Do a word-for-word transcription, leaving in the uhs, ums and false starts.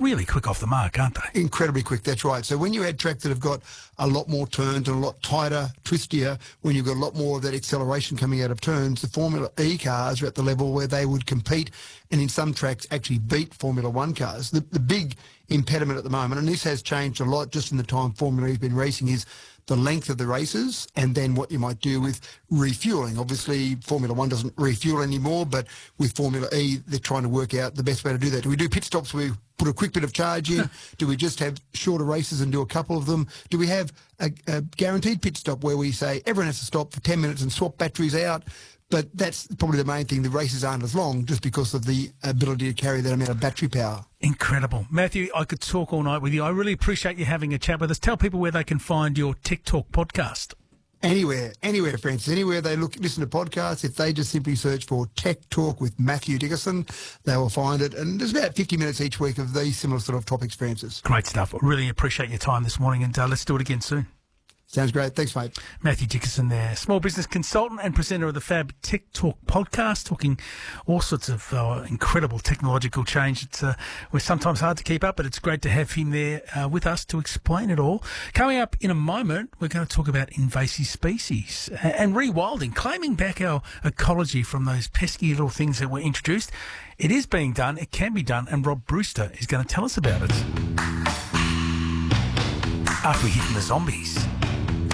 really quick off the mark, aren't they? Incredibly quick, that's right. So when you add tracks that have got a lot more turns and a lot tighter, twistier, when you've got a lot more of that acceleration coming out of turns, the Formula E cars are at the level where they would compete and in some tracks actually beat Formula One cars. The, the big impediment at the moment, and this has changed a lot just in the time Formula E has been racing, is the length of the races and then what you might do with refuelling. Obviously, Formula One doesn't refuel anymore, but with Formula E, they're trying to work out the best way to do that. Do we do pit stops where we put a quick bit of charge in? Do we just have shorter races and do a couple of them? Do we have a, a guaranteed pit stop where we say everyone has to stop for ten minutes and swap batteries out? But that's probably the main thing. The races aren't as long just because of the ability to carry that amount of battery power. Incredible. Matthew, I could talk all night with you. I really appreciate you having a chat with us. Tell people where they can find your Tech Talk podcast. Anywhere, anywhere, Francis. Anywhere they look, listen to podcasts, if they just simply search for Tech Talk with Matthew Dickerson, they will find it. And there's about fifty minutes each week of these similar sort of topics, Francis. Great stuff. I really appreciate your time this morning, and uh, let's do it again soon. Sounds great. Thanks, mate. Matthew Dickerson there, small business consultant and presenter of the Fab Tech Talk podcast, talking all sorts of uh, incredible technological change. It's uh, we're sometimes hard to keep up, but it's great to have him there uh, with us to explain it all. Coming up in a moment, we're going to talk about invasive species and rewilding, claiming back our ecology from those pesky little things that were introduced. It is being done, it can be done, and Rob Brewster is going to tell us about it. After we hear from the zombies.